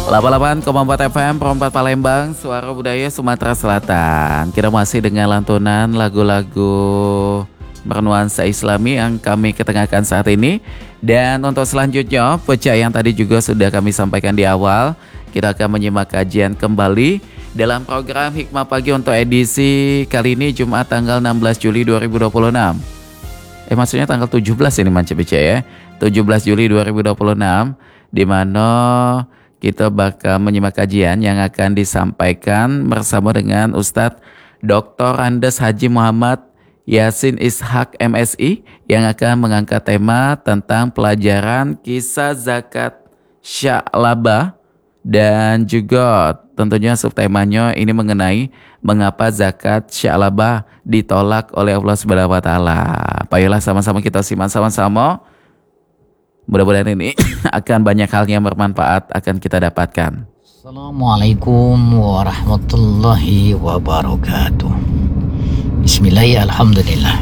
88,4 FM Perempat Palembang, Suara Budaya Sumatera Selatan. Kita masih dengan lantunan lagu-lagu bernuansa Islami yang kami ketengahkan saat ini. Dan untuk selanjutnya, pecah yang tadi juga sudah kami sampaikan di awal, kita akan menyimak kajian kembali dalam program Hikmah Pagi untuk edisi kali ini Jumat tanggal 16 Juli 2026. Maksudnya tanggal 17 ini Manca Beca ya. 17 Juli 2026, di mana kita bakal menyimak kajian yang akan disampaikan bersama dengan Ustadz Dr. Andes Haji Muhammad Yasin Ishak MSI yang akan mengangkat tema tentang pelajaran kisah zakat Sya'labah, dan juga tentunya subtemanya ini mengenai mengapa zakat Sya'labah ditolak oleh Allah Subhanahu wa taala. Ayolah sama-sama kita simak sama-sama. Mudah-mudahan ini akan banyak hal yang bermanfaat akan kita dapatkan. Assalamualaikum warahmatullahi wabarakatuh. Bismillah, alhamdulillah.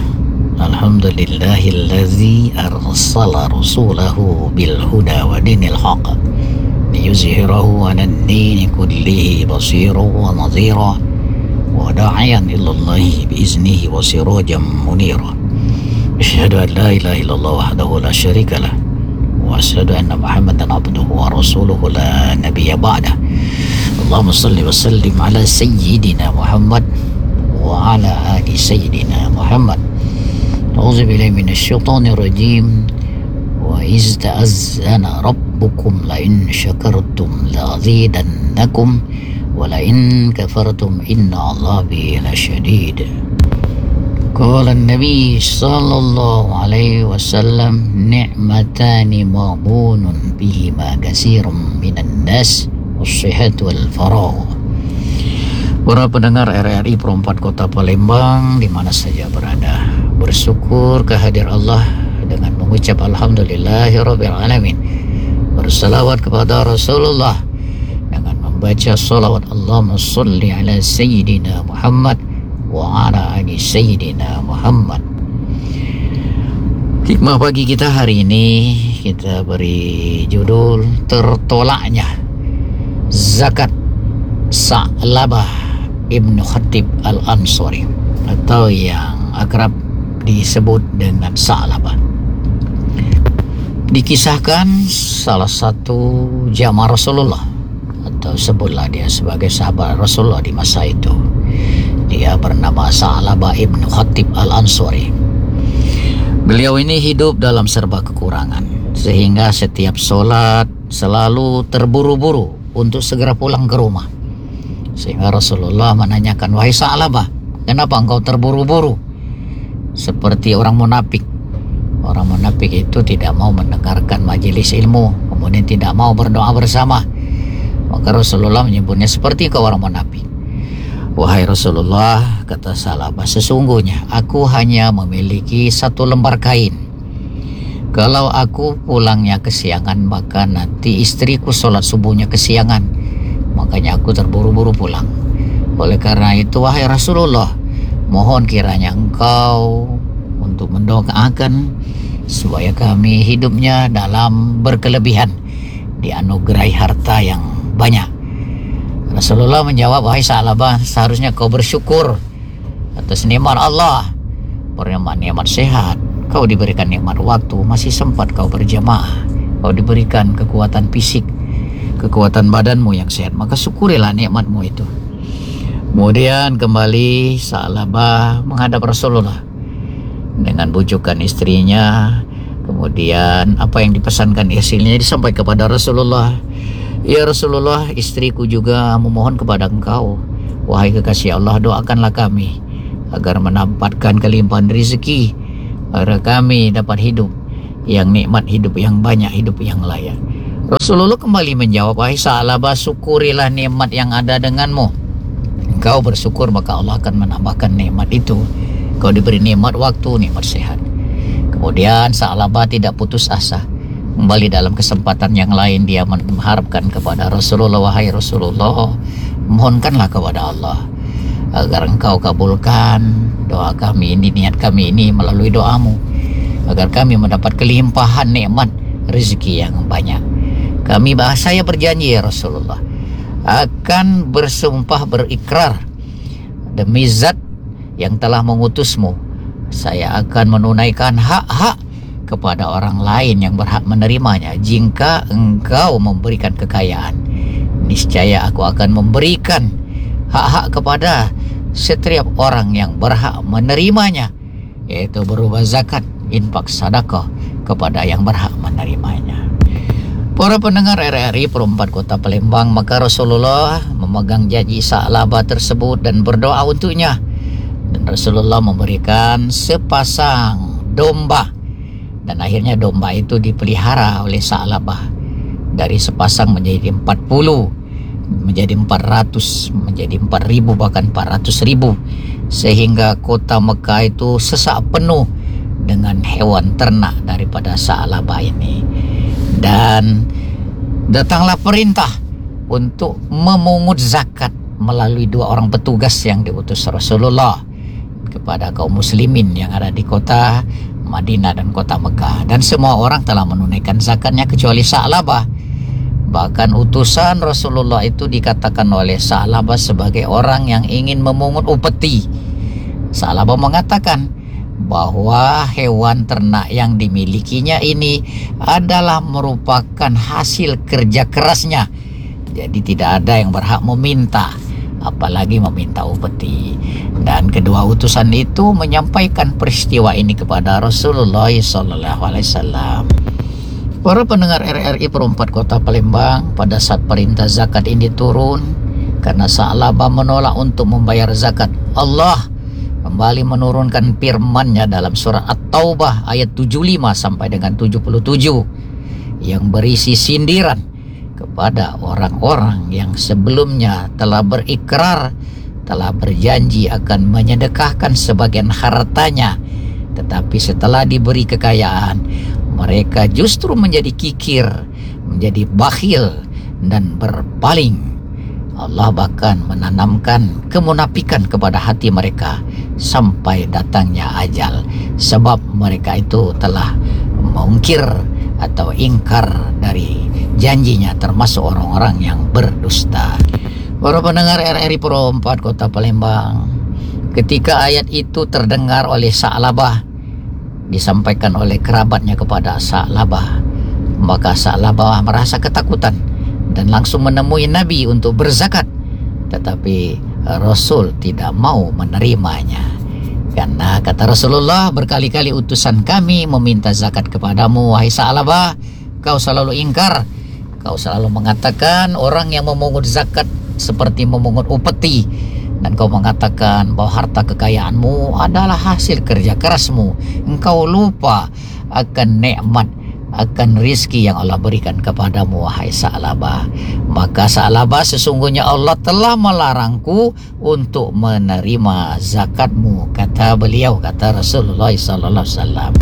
Alhamdulillahillazi arsala rasulahu bil huda wa dinil haqq liyuzhirahu 'alan dini kullihi basiran wa nadhira wa da'iyan ilallahi biiznihi wa sirajan munira. Asyhadu an la ilaha illallah wahdahu la syarika lah wa asyhadu anna Muhammadan abduhu wa rasuluhu la nabiyya ba'dah. Allahumma salli wa sallim ala sayyidina Muhammad wa ala ali sayyidina Muhammad. A'udzu billahi minasy syaithanir rajim. Wa iz ta'azzana rabbukum la in syakartum la azidannakum wa la in kafartum inna 'adzabi lasyadid. Qala an-nabi sallallahu alaihi wasallam, ni'matani maghbunun bihima katsirun minan nas, was-sihat wal faragh. Para pendengar RRI Perempat Kota Palembang di mana saja berada, bersyukur kehadirat Allah dengan mengucap alhamdulillahirabbil alamin. Bersalawat kepada Rasulullah dengan membaca salawat Allahumma shalli ala sayyidina Muhammad wa ala ali sayyidina Muhammad. Hikmah pagi kita hari ini kita beri judul tertolaknya zakat Sya'labah Ibnu Khatib Al-Ansari, atau yang akrab disebut dengan Sya'labah. Dikisahkan salah satu jamaah Rasulullah, atau sebutlah dia sebagai sahabat Rasulullah di masa itu. Dia bernama Sya'labah Ibnu Khatib Al-Ansari. Beliau ini hidup dalam serba kekurangan, sehingga setiap sholat selalu terburu-buru untuk segera pulang ke rumah. Sehingga Rasulullah menanyakan, wahai Sya'labah, kenapa engkau terburu-buru? Seperti orang munafik. Orang munafik itu tidak mau mendengarkan majelis ilmu, kemudian tidak mau berdoa bersama. Maka Rasulullah menyebutnya seperti kau orang munafik. Wahai Rasulullah, kata Sya'labah, sesungguhnya aku hanya memiliki satu lembar kain. Kalau aku pulangnya kesiangan, maka nanti istriku sholat subuhnya kesiangan. Makanya aku terburu-buru pulang. Oleh karena itu, wahai Rasulullah, mohon kiranya engkau untuk mendoakan supaya kami hidupnya dalam berkelebihan, dianugerahi harta yang banyak. Rasulullah menjawab, wahai Sya'labah, seharusnya kau bersyukur atas nikmat Allah. Nikmat sehat, kau diberikan nikmat waktu, masih sempat kau berjamaah, kau diberikan kekuatan fisik, kekuatan badanmu yang sehat, maka syukurilah nikmatmu itu. Kemudian kembali Sya'labah menghadap Rasulullah dengan bujukan istrinya. Kemudian apa yang dipesankan hasilnya disampaikan kepada Rasulullah. Ya Rasulullah, istriku juga memohon kepada engkau, wahai kekasih Allah, doakanlah kami agar mendapatkan kelimpahan rezeki, agar kami dapat hidup yang nikmat, hidup yang banyak, hidup yang layak. Rasulullah kembali menjawab, wahai Sya'labah, syukurilah nikmat yang ada denganmu. Engkau bersyukur, maka Allah akan menambahkan nikmat itu. Kau diberi nikmat waktu, nikmat sehat. Kemudian Sya'labah tidak putus asa. Kembali dalam kesempatan yang lain dia mengharapkan kepada Rasulullah, wahai Rasulullah, mohonkanlah kepada Allah agar engkau kabulkan doa kami ini, niat kami ini melalui doamu, agar kami mendapat kelimpahan nikmat rezeki yang banyak. Saya berjanji ya Rasulullah, akan bersumpah berikrar demi zat yang telah mengutusmu, saya akan menunaikan hak-hak kepada orang lain yang berhak menerimanya. Jika engkau memberikan kekayaan, niscaya aku akan memberikan hak-hak kepada setiap orang yang berhak menerimanya, yaitu berupa zakat, infak, sedekah kepada yang berhak menerimanya. Para pendengar RRI Perempat Kota Palembang, maka Rasulullah memegang janji Sa'labah tersebut dan berdoa untuknya. Dan Rasulullah memberikan sepasang domba. Dan akhirnya domba itu dipelihara oleh Sa'labah. Dari sepasang menjadi 40, menjadi 400, menjadi 4.000, bahkan 400.000. Sehingga kota Mekah itu sesak penuh dengan hewan ternak daripada Sa'labah ini. Dan datanglah perintah untuk memungut zakat melalui 2 orang petugas yang diutus Rasulullah kepada kaum muslimin yang ada di kota Madinah dan kota Mekah. Dan semua orang telah menunaikan zakatnya kecuali Sa'labah. Bahkan utusan Rasulullah itu dikatakan oleh Sa'labah sebagai orang yang ingin memungut upeti. Sa'labah mengatakan bahwa hewan ternak yang dimilikinya ini adalah merupakan hasil kerja kerasnya. Jadi tidak ada yang berhak meminta, apalagi meminta upeti. Dan kedua utusan itu menyampaikan peristiwa ini kepada Rasulullah SAW. Para pendengar RRI Perempat Kota Palembang, pada saat perintah zakat ini turun, karena Sa'labah menolak untuk membayar zakat, Allah kembali menurunkan firman-Nya dalam surah At-Taubah ayat 75 sampai dengan 77 yang berisi sindiran kepada orang-orang yang sebelumnya telah berikrar, telah berjanji akan menyedekahkan sebagian hartanya, tetapi setelah diberi kekayaan mereka justru menjadi kikir, menjadi bakhil dan berpaling. Allah bahkan menanamkan kemunafikan kepada hati mereka sampai datangnya ajal, sebab mereka itu telah mungkir atau ingkar dari janjinya, termasuk orang-orang yang berdusta. Para pendengar RRI Perempat Kota Palembang, ketika ayat itu terdengar oleh Sa'labah, disampaikan oleh kerabatnya kepada Sa'labah, maka Sa'labah merasa ketakutan dan langsung menemui Nabi untuk berzakat. Tetapi Rasul tidak mau menerimanya, karena kata Rasulullah, berkali-kali utusan kami meminta zakat kepadamu, wahai Sa'labah, kau selalu ingkar. Kau selalu mengatakan orang yang memungut zakat seperti memungut upeti, dan kau mengatakan bahwa harta kekayaanmu adalah hasil kerja kerasmu. Engkau lupa akan nikmat, akan rizki yang Allah berikan kepadamu, wahai Sa'labah. Maka Sa'labah, sesungguhnya Allah telah melarangku untuk menerima zakatmu, kata beliau, kata Rasulullah SAW.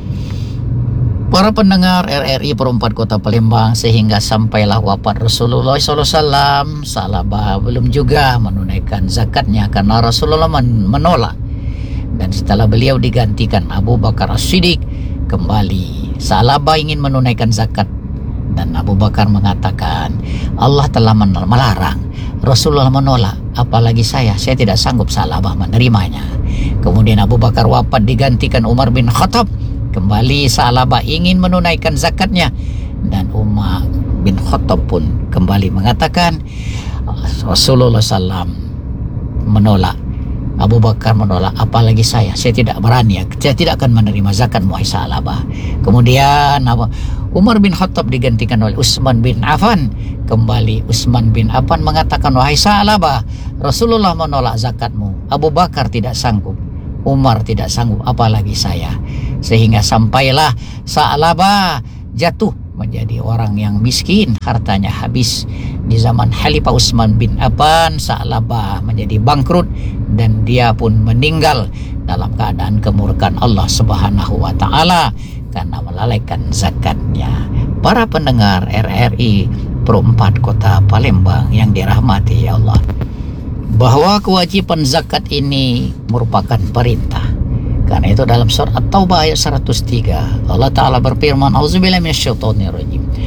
Para pendengar RRI Perempat Kota Palembang, sehingga sampailah wafat Rasulullah SAW, Sa'labah belum juga menunaikan zakatnya karena Rasulullah menolak. Dan setelah beliau digantikan Abu Bakar As-Siddiq, kembali Sa'labah ingin menunaikan zakat, dan Abu Bakar mengatakan, Allah telah melarang, Rasulullah menolak, apalagi saya tidak sanggup Sa'labah menerimanya. Kemudian Abu Bakar wafat, digantikan Umar bin Khattab. Kembali Sa'labah ingin menunaikan zakatnya, dan Umar bin Khattab pun kembali mengatakan, Rasulullah SAW menolak, Abu Bakar menolak, apalagi saya tidak berani, saya tidak akan menerima zakat wahai Sa'labah. Kemudian Umar bin Khattab digantikan oleh Utsman bin Affan. Kembali Utsman bin Affan mengatakan, wahai Sa'labah, Rasulullah menolak zakatmu, Abu Bakar tidak sanggup, Umar tidak sanggup, apalagi saya. Sehingga sampailah Sa'labah jatuh menjadi orang yang miskin, hartanya habis. Di zaman Khalifah Utsman bin Affan, Sa'labah menjadi bangkrut dan dia pun meninggal dalam keadaan kemurkaan Allah Subhanahu wa taala karena melalaikan zakatnya. Para pendengar RRI Perempat Kota Palembang yang dirahmati ya Allah, bahwa kewajiban zakat ini merupakan perintah. Karena itu dalam surah At-Taubah ayat 103 Allah Ta'ala berfirman, Auzubillahi minasyaitonirrajim,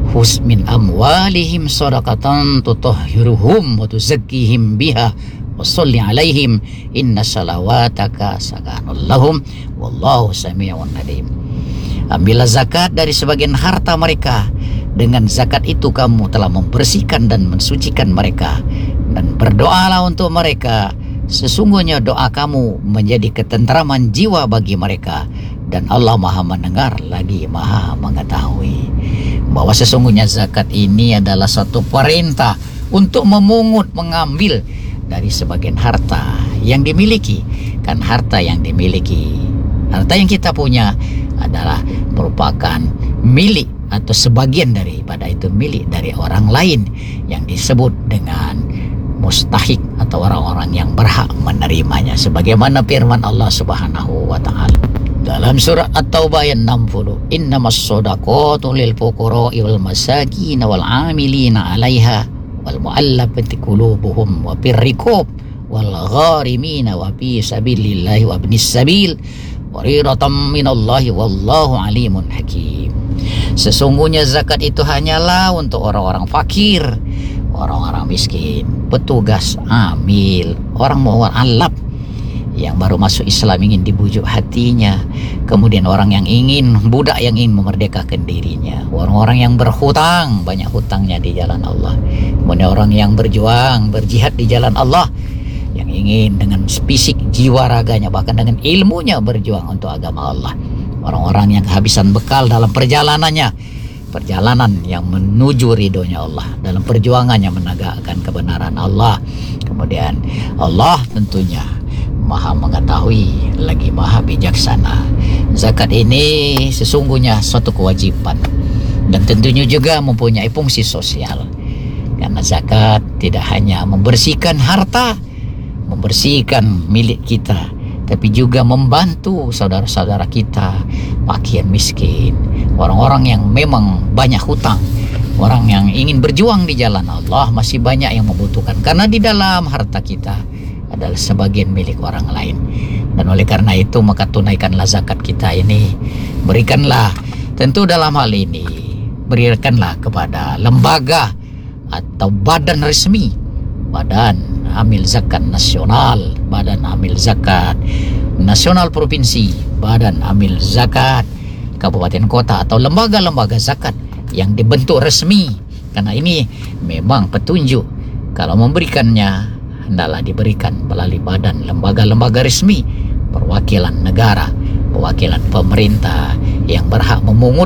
Khuz min amwalihim sadaqatan tutahhiruhum wa tuzakkihim biha wa sholli alaihim inna salawataka sakanul lahum wallahu sami'un alim. Ambillah zakat dari sebagian harta mereka. Dengan zakat itu kamu telah membersihkan dan mensucikan mereka. Dan berdoalah untuk mereka. Sesungguhnya doa kamu menjadi ketentraman jiwa bagi mereka. Dan Allah Maha mendengar lagi Maha mengetahui. Bahwa sesungguhnya zakat ini adalah satu perintah untuk memungut, mengambil dari sebagian harta yang dimiliki. Kan harta yang dimiliki, harta yang kita punya adalah merupakan milik atau sebagian daripada itu milik dari orang lain yang disebut dengan mustahik atau orang-orang yang berhak menerimanya, sebagaimana firman Allah Subhanahu wa taala dalam surah At-Taubah ayat 60, innamas shadaqatu lil fuqara'i wal masakin wal 'amilina 'alaiha wal mu'allafati qulubuhum wa fir riqab wal gharimina wa fi sabilillahi wa ibnis sabil waridatan minallahi wallahu alimun hakim. Sesungguhnya zakat itu hanyalah untuk orang-orang fakir, orang-orang miskin, petugas, amil, orang mu'allaf yang baru masuk Islam ingin dibujuk hatinya, kemudian orang yang ingin, budak yang ingin memerdekakan dirinya, orang-orang yang berhutang, banyak hutangnya di jalan Allah, kemudian orang yang berjuang, berjihad di jalan Allah, yang ingin dengan fisik, jiwa, raganya, bahkan dengan ilmunya berjuang untuk agama Allah. Orang-orang yang kehabisan bekal dalam perjalanannya, perjalanan yang menuju ridhonya Allah, dalam perjuangannya menegakkan kebenaran Allah. Kemudian Allah tentunya Maha mengetahui lagi Maha bijaksana. Zakat ini sesungguhnya suatu kewajiban dan tentunya juga mempunyai fungsi sosial. Karena zakat tidak hanya membersihkan harta, membersihkan milik kita, tapi juga membantu saudara-saudara kita, fakir miskin, orang-orang yang memang banyak hutang, orang yang ingin berjuang di jalan Allah, masih banyak yang membutuhkan. Karena di dalam harta kita adalah sebagian milik orang lain. Dan oleh karena itu maka tunaikanlah zakat kita ini. Berikanlah, tentu dalam hal ini berikanlah kepada lembaga atau badan resmi, badan amil zakat nasional, badan amil zakat nasional provinsi, badan amil zakat kabupaten kota, atau lembaga-lembaga zakat yang dibentuk resmi. Karena ini memang petunjuk, kalau memberikannya hendaklah diberikan melalui badan lembaga-lembaga resmi, perwakilan negara, perwakilan pemerintah yang berhak memungut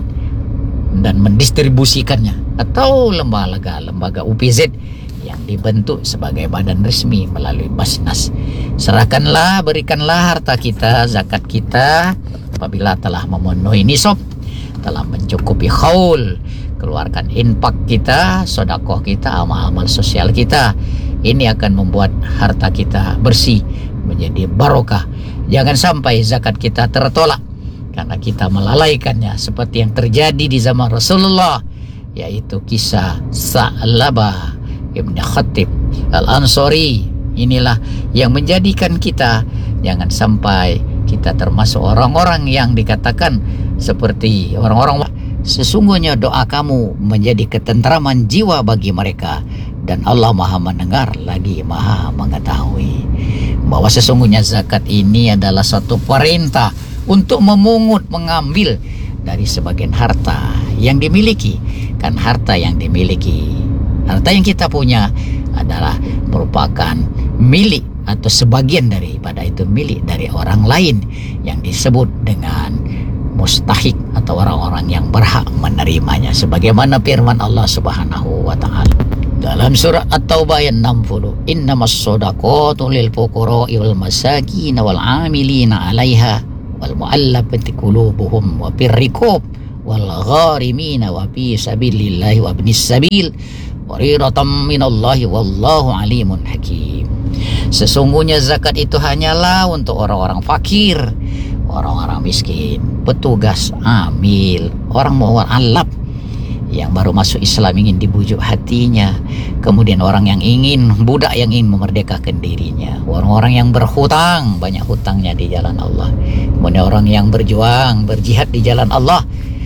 dan mendistribusikannya, atau lembaga UPZ yang dibentuk sebagai badan resmi melalui Basnas. Serahkanlah, berikanlah harta kita, zakat kita apabila telah memenuhi nisab, telah mencukupi haul, keluarkan infak kita, sedekah kita, amal-amal sosial kita. Ini akan membuat harta kita bersih, menjadi barokah. Jangan sampai zakat kita tertolak karena kita melalaikannya, seperti yang terjadi di zaman Rasulullah, yaitu kisah Sa'labah Ibn Khatib Al-Ansari. Inilah yang menjadikan kita jangan sampai kita termasuk orang-orang yang dikatakan seperti orang-orang. Sesungguhnya doa kamu menjadi ketentraman jiwa bagi mereka, dan Allah Maha mendengar lagi Maha mengetahui. Bahwa sesungguhnya zakat ini adalah satu perintah untuk memungut, mengambil dari sebagian harta yang dimiliki. Kan harta yang dimiliki, harta yang kita punya adalah merupakan milik atau sebagian daripada itu milik dari orang lain yang disebut dengan mustahik atau orang-orang yang berhak menerimanya, sebagaimana firman Allah Subhanahu wa taala dalam surah At-Taubah ayat 60, innamas shadaqatu lil fuqara'i wal masakin wal 'amilina 'alaiha wal mu'allafati qulubuhum wa fir riqab wal gharimina wa fi sabilillahi wa ibnis sabil waridatan minallahi wallahu alimun hakim. Sesungguhnya zakat itu hanyalah untuk orang-orang fakir, orang-orang miskin, petugas, amil, orang mu'allaf yang baru masuk Islam ingin dibujuk hatinya, kemudian orang yang ingin, budak yang ingin memerdekakan dirinya, orang-orang yang berhutang, banyak hutangnya di jalan Allah, kemudian orang yang berjuang, berjihad di jalan Allah, yang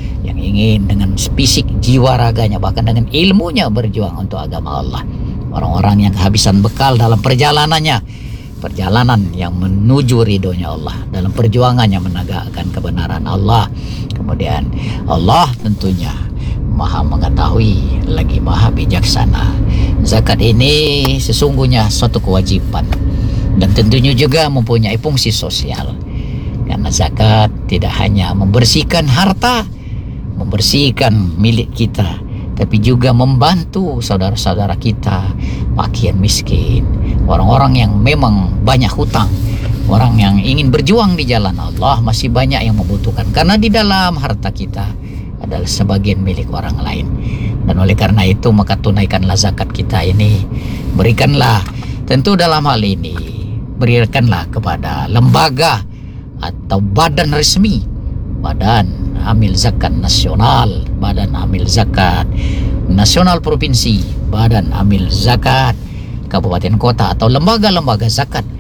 ingin dengan fisik, jiwa, raganya, bahkan dengan ilmunya berjuang untuk agama Allah. Orang-orang yang kehabisan bekal dalam perjalanannya, perjalanan yang menuju ridhonya Allah, dalam perjuangannya menegakkan kebenaran Allah. Kemudian Allah tentunya Maha mengetahui lagi Maha bijaksana. Zakat ini sesungguhnya suatu kewajiban dan tentunya juga mempunyai fungsi sosial. Karena zakat tidak hanya membersihkan harta, membersihkan milik kita, tapi juga membantu saudara-saudara kita, fakir miskin, orang-orang yang memang banyak hutang, orang yang ingin berjuang di jalan Allah, masih banyak yang membutuhkan. Karena di dalam harta kita adalah sebagian milik orang lain. Dan oleh karena itu maka tunaikanlah zakat kita ini, berikanlah, tentu dalam hal ini berikanlah kepada lembaga atau badan resmi, Badan Amil Zakat Nasional, Badan Amil Zakat Nasional Provinsi, Badan Amil Zakat Kabupaten Kota, atau lembaga-lembaga zakat